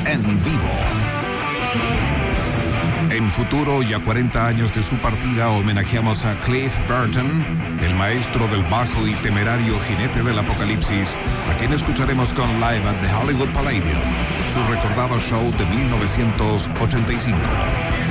en vivo. En futuro y a 40 años de su partida homenajeamos a Cliff Burton, el maestro del bajo y temerario jinete del apocalipsis, a quien escucharemos con Live at the Hollywood Palladium, su recordado show de 1985.